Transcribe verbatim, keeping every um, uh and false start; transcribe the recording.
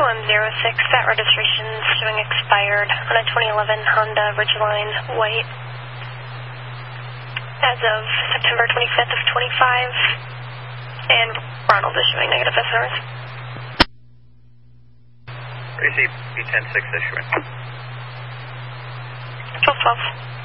one zero six, that registration is showing expired on a twenty eleven Honda Ridgeline White. As of September twenty-fifth of twenty-five, and Ronald is showing negative S Rs. Receive B ten six issuing. twelve twelve.